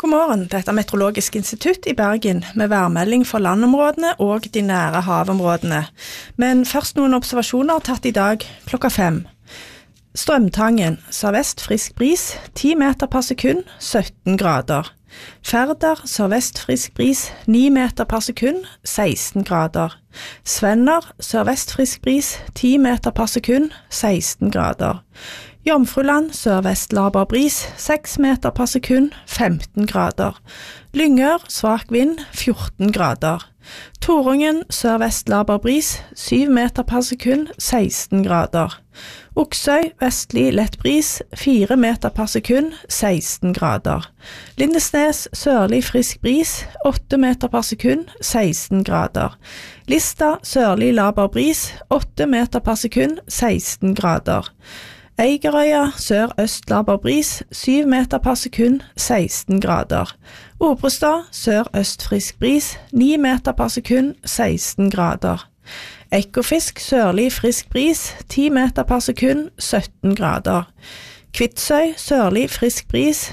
God morgen, dette er Meteorologisk institutt i Bergen med værmelding for landområdene og de nære havområdene. Men først noen observasjoner tatt i dag klokka 5. Strømtangen, sørvest frisk bris, 10 meter per sekund, 17 grader. Færder, sørvest frisk bris, 9 meter per sekund, 16 grader. Svenner, sørvest frisk bris, 10 meter per sekund, 16 grader. Jomfruland, sørvest laber bris, 6 meter per sekund, 15 grader. Lyngør, svak vind, 14 grader. Torungen, sørvest laber bris, 7 meter per sekund, 16 grader. Oksøy, vestlig lett bris, 4 meter per sekund, 16 grader. Lindesnes, sørlig frisk bris, 8 meter per sekund, 16 grader. Lista, sørlig laber bris, 8 meter per sekund, 16 grader. Eigerøya, sør-øst laber bris, 7 meter per sekund, 16 grader. Obrestad, sør-øst frisk bris, 9 meter per sekund, 16 grader. Ekofisk, sørlig frisk bris, 10 meter per sekund, 17 grader. Kvitsøy, sørlig frisk bris,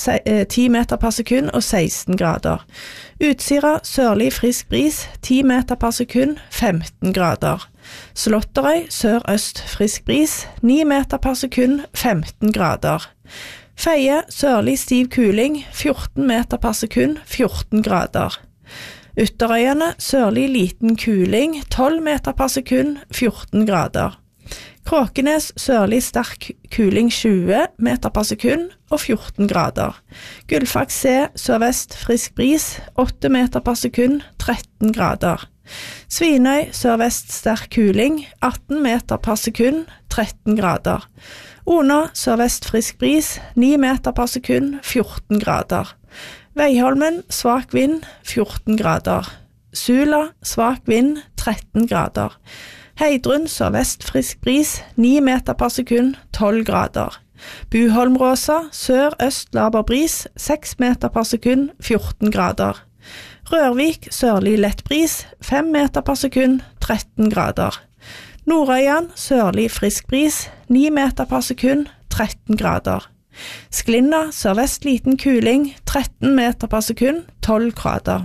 10 meter per sekund og 16 grader. Utsira, sørlig frisk bris, 10 meter per sekund, 15 grader. Slåtterøy, sør-øst frisk bris, 9 meter per sekund, 15 grader. Feie, sørlig stiv kuling, 14 meter per sekund, 14 grader. Ytterøyene, sørlig liten kuling, 12 meter per sekund, 14 grader. Kråkenes, sørlig sterk kuling 20 meter per sekund og 14 grader. Gullfaks C, sørvest frisk bris, 8 meter per sekund, 13 grader. Svinøy, sørvest sterk kuling, 18 meter per sekund, 13 grader. Ona, sørvest frisk bris, 9 meter per sekund, 14 grader. Veiholmen, svak vind, 14 grader. Sula, svak vind, 13 grader. Heidrun, sørvest frisk bris, 9 meter per sekund, 12 grader. Buholmråsa, sør-øst laber bris, 6 meter per sekund, 14 grader. Rørvik, sørlig lett bris, 5 meter per sekund, 13 grader. Nordøyan, sørlig frisk bris, 9 meter per sekund, 13 grader. Sklinda, sørvest liten kuling, 13 meter per sekund, 12 grader.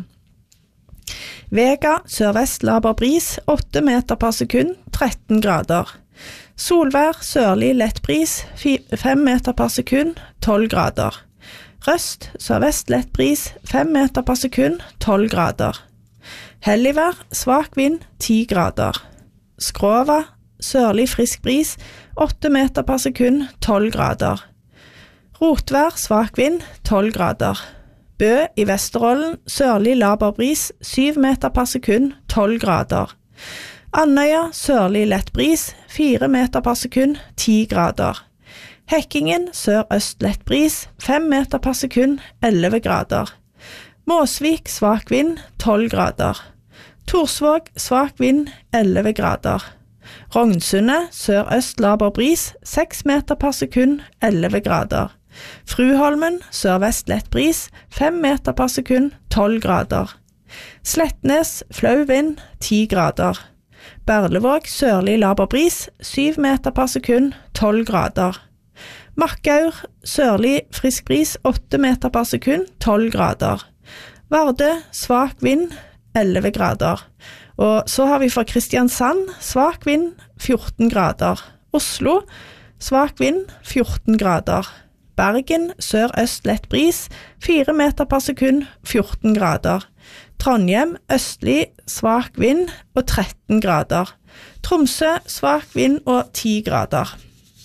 Vega, sørvest laber bris, 8 meter per sekund, 13 grader. Solvær, sørlig lett bris, 5 meter per sekund, 12 grader. Røst, sørvest lett bris, 5 meter per sekund, 12 grader. Helligvær, svak vind, 10 grader. Skrova, sørlig frisk bris, 8 meter per sekund, 12 grader. Rotvær, svak vind, 12 grader. Bø i Vesterålen, sørlig laber bris, 7 meter per sekund, 12 grader. Andøya, sørlig lett bris, 4 meter per sekund, 10 grader. Hekkingen, sør-øst lett bris, 5 meter per sekund, 11 grader. Måsvik, svak vind, 12 grader. Torsvåg, svak vind, 11 grader. Rognsundet, sør-øst laber bris, 6 meter per sekund, 11 grader. Fruholmen, sørvest lett bris, 5 meter per sekund, 12 grader. Slettnes, flau vind, 10 grader. Berlevåg, sørlig laber bris, 7 meter per sekund, 12 grader. Makkaur, sørlig frisk bris, 8 meter per sekund, 12 grader. Vardø, svak vind, 11 grader. Og så har vi for Kristiansand, svak vind, 14 grader. Oslo, svak vind, 14 grader. Bergen, sør-øst lett bris, 4 meter per sekund, 14 grader. Trondheim, østlig, svak vind og 13 grader. Tromsø, svak vind og 10 grader.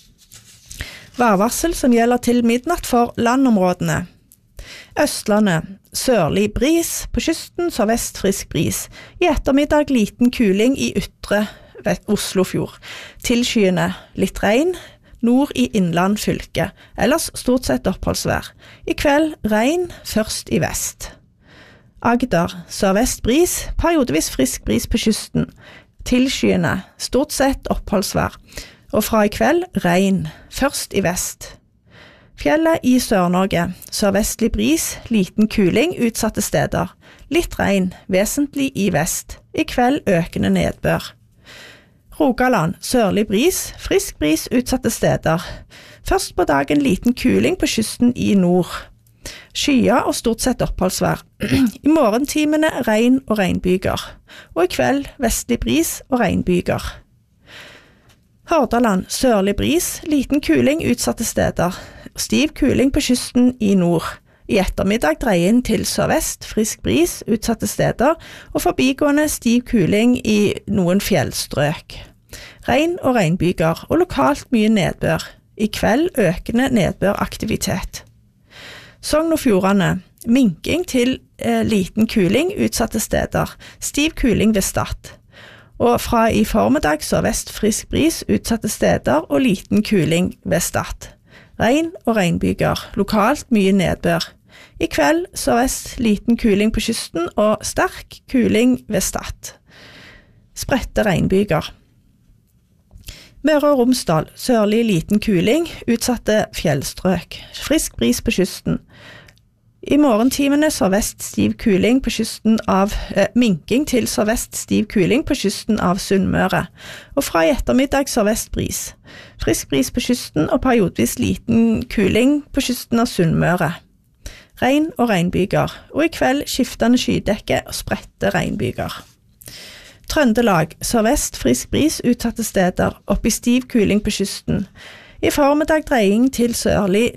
Værvarsel som gjelder til midnatt for landområdene. Østlandet, sørlig bris, på kysten sørvest frisk bris. I ettermiddag liten kuling i ytre Oslofjord. Tilskyende, litt regn. Nord i Innland fylke, ellers stort sett oppholdsvær. I kveld regn, først i vest. Agder, sørvest bris, periodevis frisk bris på kysten. Tilskyende, stort sett oppholdsvær. Og fra i kveld regn, først i vest. Fjellet i Sør-Norge, sørvestlig bris, liten kuling utsatte steder. Litt regn, vesentlig i vest. I kveld økende nedbør. Rogaland, sørlig bris, frisk bris utsatte steder. Først på dagen liten kuling på kysten i nord. Skyer og stort sett oppholdsvær. I morgentimene regn og regnbyger, og i kveld vestlig bris og regnbyger. Hordaland, sørlig bris, liten kuling utsatte steder, stiv kuling på kysten i nord. I ettermiddag dreien til sørvest, frisk bris utsatte steder, og forbigående stiv kuling i noen fjellstrøk. Regn og regnbyger, og lokalt mye nedbør. I kveld økende nedbøraktivitet. Sogn og Fjordane, minking til liten kuling utsatte steder, stiv kuling ved Stad. Og fra i formiddag sørvest frisk bris utsatte steder og liten kuling ved Stad. Regn og regnbyger, lokalt mye nedbør. I kveld sørvest liten kuling på kysten og sterk kuling ved Stad. Spredte regnbyger. Møre og Romsdal, sørlig liten kuling, utsatte fjellstrøk, frisk bris på kysten. I morgentimene sørvest stiv kuling på kysten av minking til sørvest stiv kuling på kysten av Sunnmøre, og fra i ettermiddag sørvest bris. Frisk bris på kysten og periodvis liten kuling på kysten av Sunnmøre. Regn og regnbyger, og i kveld skiftende skydekke og spredte regnbyger. Trøndelag, sørvest frisk bris utsatte steder, opp i stiv kuling på kysten. I formiddag dreying til sørlig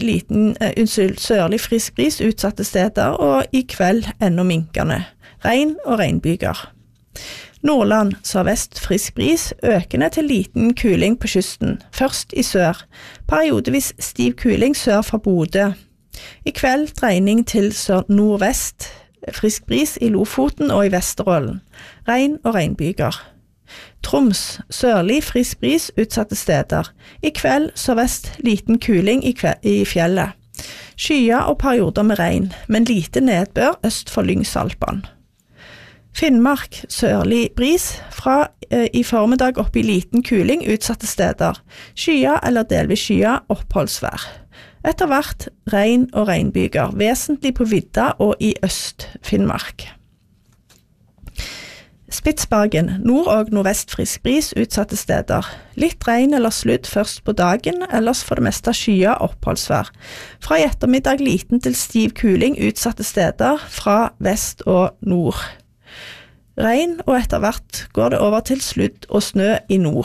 frisk bris utsatte steder, og i kveld enda minkende. Regn og regnbyger. Nordland, sørvest frisk bris, økende til liten kuling på kysten, først i sør. Periodevis stiv kuling sør fra Bodø. I kveld dreining til sør-nordvest, frisk bris i Lofoten og i Vesterålen. Regn og regnbyger. Troms, sørlig frisk bris utsatte steder. I kveld sørvest liten kuling i fjellet. Skyer og perioder med regn, men lite nedbør øst for Lyngsalpan. Finnmark, sørlig bris, fra i formiddag opp i liten kuling utsatte steder. Skyer eller delvis skyer, oppholdsvær. Etter hvert regn og regnbyger, vesentlig på vidda og i Øst-Finnmark. Spitsbergen, nord- og nordvest frisk bris utsatte steder. Litt regn eller sludd først på dagen, ellers for det meste skyer oppholdsvær. Fra i ettermiddag liten til stiv kuling utsatte steder fra vest og nord. Regn, og etter hvert går det over til sludd og snø i nord.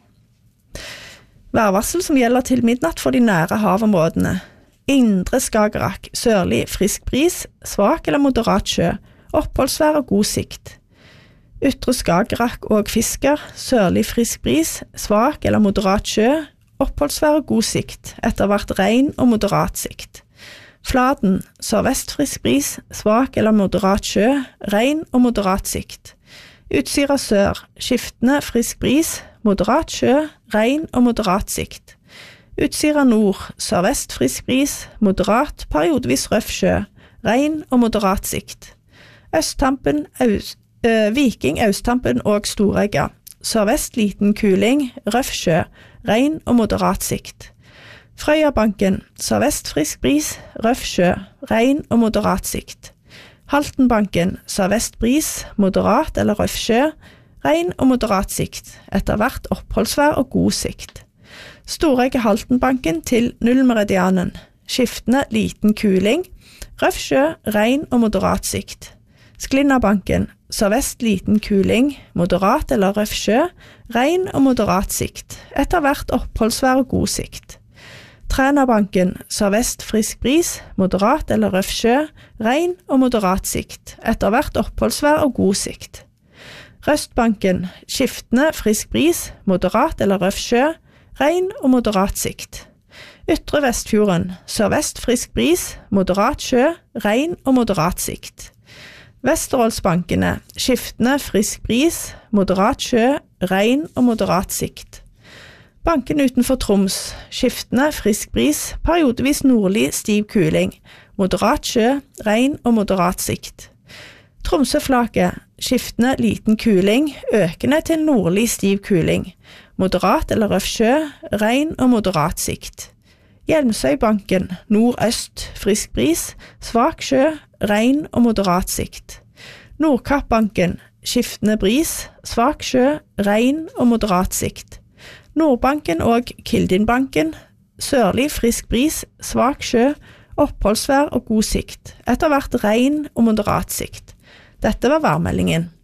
Værvarsel som gjelder til midnatt for de nære havområdene. Indre Skagerrak, sørlig frisk bris, svak eller moderat sjø, oppholdsvær og god sikt. Ytre Skagerrak og Fisker, sørlig frisk bris, svak eller moderat sjø, oppholdsvær og god sikt, etter hvert regn og moderat sikt. Fladen, sørvest frisk bris, svak eller moderat sjø, regn og moderat sikt. Utsira sør, skiftende frisk bris, moderat sjø, regn og moderat sikt. Utsira nord, sørvest frisk bris, moderat, periodevis røff sjø, regn og moderat sikt. Østtampen, Viking, Austtampen og Storegga, sørvest liten kuling, røff sjø, regn og moderat sikt. Frøyabanken, sørvest frisk bris, røff sjø, regn og moderat sikt. Haltenbanken, sørvest bris, moderat eller røff sjø, regn og moderat sikt, etter hvert oppholdsvær og god sikt. Storegge Haltenbanken til nullmeridianen, skiftende liten kuling, røff sjø, regn og moderat sikt. Sklinnabanken, sørvest liten kuling, moderat eller røff sjø, regn og moderat sikt, etter hvert oppholdsvær og god sikt. Trænabanken, sørvest frisk bris, moderat eller røff sjø, regn og moderat sikt, etter hvert oppholdsvær og god sikt. Røstbanken, skiftende frisk bris, moderat eller røff sjø, regn og moderat sikt. Ytre Vestfjorden, sørvest frisk bris, moderat sjø, regn og moderat sikt. Vesterålsbankene, skiftende frisk bris, moderat sjø, regn og moderat sikt. Banken utenfor Troms, skiftende frisk bris, periodevis nordlig stiv kuling, moderat sjø, regn og moderat sikt. Tromsøflaket, skiftende liten kuling, økende til nordlig stiv kuling, moderat eller røff sjø, regn og moderat sikt. Hjelmsøybanken, nordøst, frisk bris, svak sjø, regn og moderat sikt. Nordkappbanken, skiftende bris, svak sjø, regn og moderat sikt. Nordbanken og Kildinbanken, sørlig frisk bris, svak sjø, Oppholdsvær og god sikt. Etter hvert regn og moderat sikt. Dette var værmeldingen.